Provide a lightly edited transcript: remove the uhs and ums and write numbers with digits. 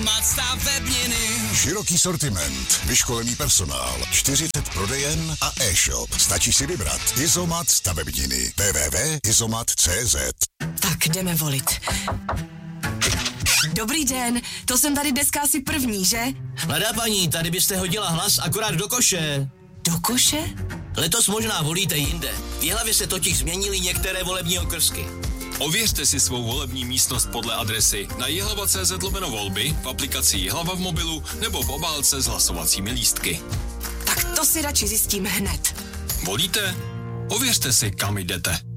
Široký sortiment, vyškolený personál, 40 prodejen a e-shop. Stačí si vybrat. Izomat stavebniny. www.izomat.cz. Tak jdeme volit. Dobrý den, to jsem tady dneska asi první, že? Mladá paní, tady byste hodila hlas akorát do koše. Do koše? Letos možná volíte jinde. V Jihlavě se totiž změnily některé volební okrsky. Ověřte si svou volební místnost podle adresy na jihlava.cz/volby, v aplikaci Jihlava v mobilu nebo v obálce s hlasovacími lístky. Tak to si radši zjistím hned. Volíte? Ověřte si, kam jdete.